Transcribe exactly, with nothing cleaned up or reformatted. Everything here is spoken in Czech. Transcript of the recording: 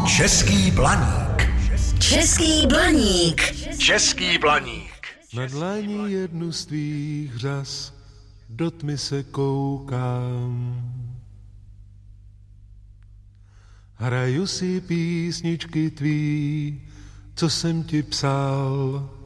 Český blaník. Český blaník. Český blaník. Na dlani jednu z tvých řas do tmy se koukám. Hraju si písničky tvý, co jsem ti psal.